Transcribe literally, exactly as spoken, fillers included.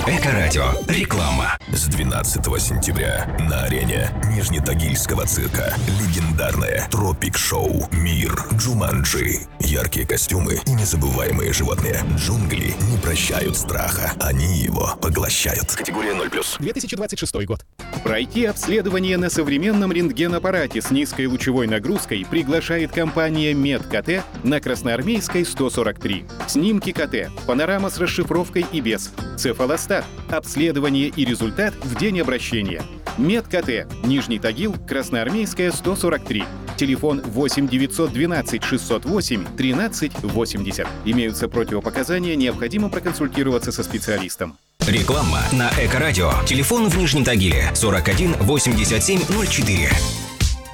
Эко-радио. Реклама. С двенадцатого сентября на арене Нижнетагильского цирка легендарное тропик-шоу «Мир Джуманджи». Яркие костюмы и незабываемые животные. Джунгли не прощают страха, они его поглощают. Категория ноль плюс. две тысячи двадцать шестой год. Пройти обследование на современном рентген-аппарате с низкой лучевой нагрузкой приглашает компания МедКТ на Красноармейской сто сорок три. Снимки КТ, панорама с расшифровкой и без, цефалостат, обследование и результат в день обращения. МедКТ, Нижний Тагил, Красноармейская сто сорок три. Телефон восемь девятьсот двенадцать шестьсот восемь тринадцать восемьдесят. Имеются противопоказания, необходимо проконсультироваться со специалистом. Реклама на Эко-радио. Телефон в Нижнем Тагиле сорок один восемьдесят семь ноль четыре.